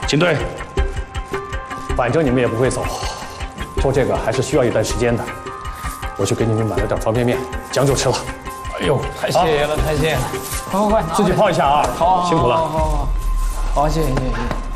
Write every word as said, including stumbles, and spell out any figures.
进队。反正你们也不会走，做这个还是需要一段时间的。我去给你们买了点方便面，将就吃了。 哎呦，太谢谢了，太谢谢了！快快快， 自己泡一下啊！ 好， 辛苦了。 好好好，好，谢谢谢谢。